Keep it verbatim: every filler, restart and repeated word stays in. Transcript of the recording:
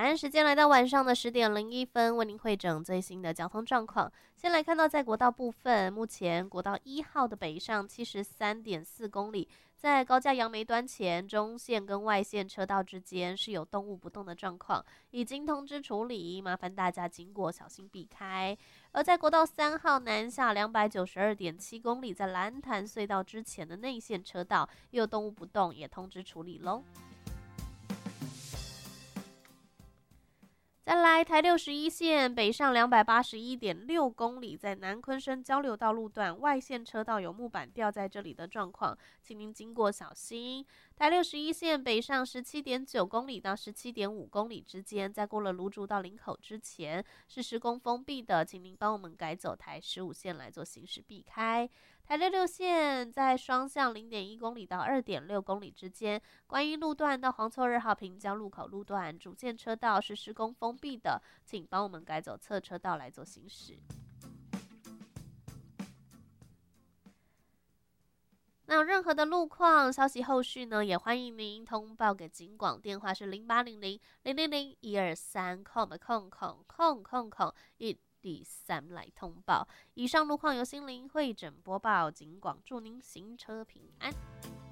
台湾时间来到晚上的十点零一分，为您汇整最新的交通状况。先来看到在国道部分，目前国道一号的北上七十三点四公里，在高架杨梅端前中线跟外线车道之间是有动物不动的状况，已经通知处理，麻烦大家经过小心避开。而在国道三号南下两百九十二点七公里，在蓝潭隧道之前的内线车道也有动物不动，也通知处理喽。再来，台六十一线北上两百八十一点六公里，在南昆生交流道路段外线车道有木板掉在这里的状况，请您经过小心。台六十一线北上十七点九公里到十七点五公里之间，在过了芦竹到林口之前是施工封闭的，请您帮我们改走台十五线来做行驶避开。台六六线在双向零点一公里到二点六公里之间，观音路段到黄厝二号平交路口路段主线车道是施工封闭的，请帮我们改走侧车道来做行驶。那有任何的路况消息后续呢，也欢迎您通报给警广，电话是零八零零零零零一二三空空空空空空一。第三来通报，以上路况由心灵会诊播报，警广祝您行车平安。